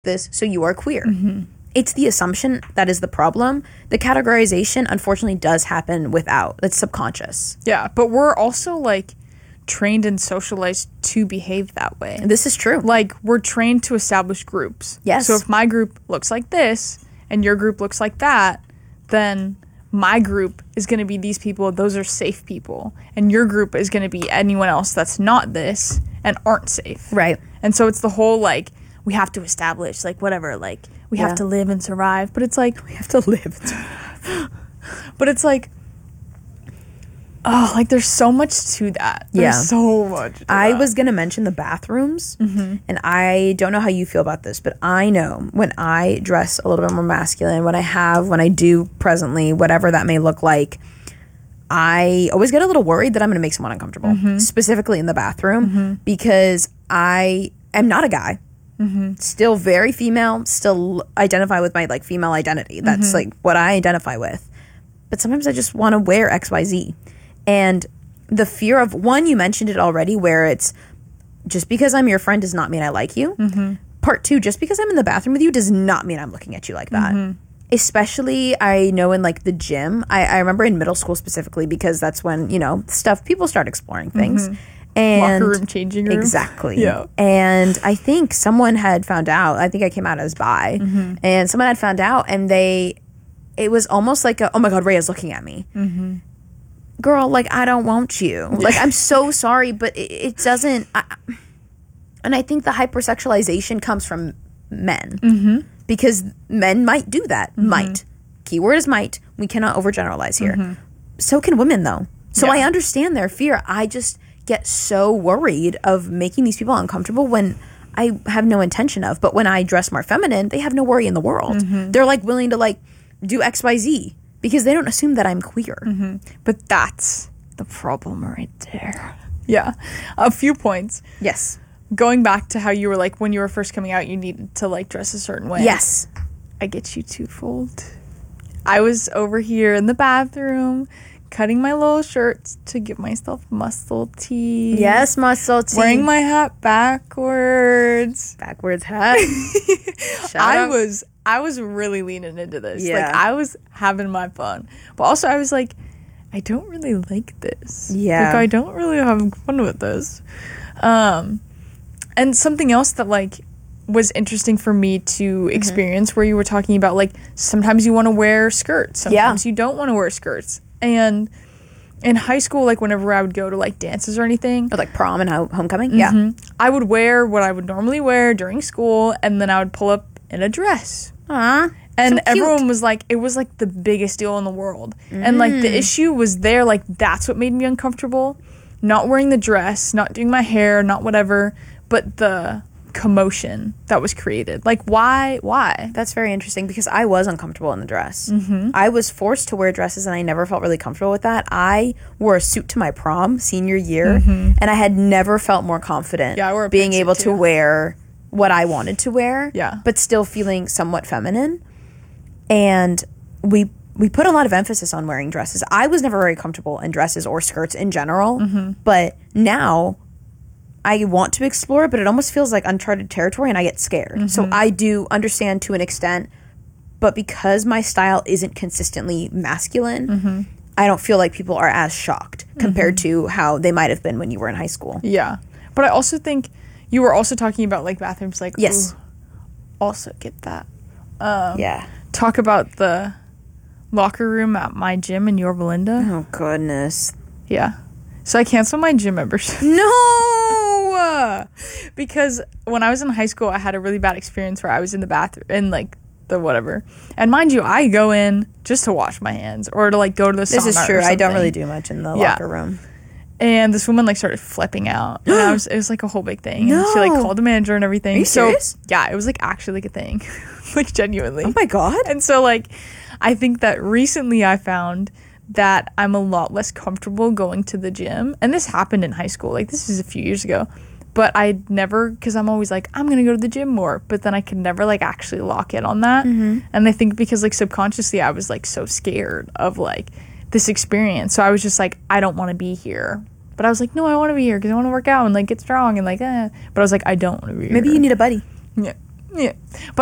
this, so you are queer. It's the assumption that is the problem. The categorization, unfortunately, does happen without. It's subconscious. Yeah, but we're also, like, trained and socialized to behave that way. This is true. Like, we're trained to establish groups. Yes. So if my group looks like this and your group looks like that, then my group is going to be these people. Those are safe people. And your group is going to be anyone else that's not this and aren't safe. Right. And so it's the whole, like, we have to establish, like, whatever, like, we have to live and survive. But it's like, We have to live and survive. but it's like, oh, like, there's so much to that. There's so much to I that. was going to mention the bathrooms, and I don't know how you feel about this, but I know when I dress a little bit more masculine, when I do presently, whatever that may look like, I always get a little worried that I'm going to make someone uncomfortable, specifically in the bathroom, because I am not a guy. Still very female, still identify with my, like, female identity. That's, like, what I identify with. But sometimes I just want to wear XYZ. And the fear of, one, you mentioned it already, where it's just because I'm your friend does not mean I like you. Part two, just because I'm in the bathroom with you does not mean I'm looking at you like that. Especially, I know, in, like, the gym. I remember in middle school specifically, because that's when, you know, people start exploring things. And locker room, changing room. Exactly. Yeah. And I think someone had found out. I think I came out as bi. And someone had found out, and it was almost like oh my God, Rhea's looking at me. Girl, like, I don't want you. Like, I'm so sorry, but it doesn't. And I think the hypersexualization comes from men. Because men might do that. Might. Keyword is might. We cannot overgeneralize here. So can women, though. So I understand their fear. I just get so worried of making these people uncomfortable when I have no intention of. But when I dress more feminine, they have no worry in the world. They're, like, willing to, like, do XYZ because they don't assume that I'm queer. But that's the problem right there. Yeah. A few points. Yes. Going back to how you were, like, when you were first coming out, you needed to, like, dress a certain way. Yes. I get you twofold. I was over here in the bathroom cutting my little shirts to give myself muscle tee. Yes, muscle tee. Wearing my hat backwards. Backwards hat. I was really leaning into this. Yeah. Like, I was having my fun. But also, I was like, I don't really like this. Yeah. Like, I don't really have fun with this. And something else that, like, was interesting for me to experience, where you were talking about, like, sometimes you want to wear skirts. Sometimes you don't want to wear skirts. And in high school, like, whenever I would go to, like, dances or anything. Or, like, prom and homecoming. Yeah. I would wear what I would normally wear during school, and then I would pull up in a dress. Aww. And So cute. everyone was like, it was, like, the biggest deal in the world. And, like, the issue was there, like, that's what made me uncomfortable. Not wearing the dress, not doing my hair, not whatever, but the commotion that was created. Like, why? That's very interesting, because I was uncomfortable in the dress. I was forced to wear dresses, and I never felt really comfortable with that. I wore a suit to my prom senior year, and I had never felt more confident Yeah, I wore a being pantsuit able to too. wear what I wanted to wear, but still feeling somewhat feminine. And we put a lot of emphasis on wearing dresses. I was never very comfortable in dresses or skirts in general, but now I want to explore, but it almost feels like uncharted territory, and I get scared. So I do understand to an extent, but because my style isn't consistently masculine, I don't feel like people are as shocked compared to how they might have been when you were in high school. Yeah. But I also think you were also talking about, like, bathrooms, like, Yes. ooh, also get that. Yeah. Talk about the locker room at my gym in Yorba Linda. Oh, goodness. Yeah. So I canceled my gym membership. No! Because when I was in high school, I had a really bad experience where I was in the bathroom, in, like, the whatever. And mind you, I go in just to wash my hands or to, like, go to the sauna. This is true. or I don't something. really do much in the locker room. And this woman, like, started flipping out. And it was, like, a whole big thing. And she, like, called the manager and everything. Are you serious? Yeah, it was, like, actually, like, a thing. Like, genuinely. Oh, my God. And so, like, I think that recently I found that I'm a lot less comfortable going to the gym. And this happened in high school. Like, this is a few years ago. But I'd never, because I'm always like, I'm going to go to the gym more. But then I could never, like, actually lock in on that. And I think because, like, subconsciously I was, like, so scared of, like, this experience. So I was just like, I don't want to be here. But I was like, no, I want to be here because I want to work out and, like, get strong and, like, But I was like, I don't want to be here. Maybe you need a buddy. Yeah. Yeah. But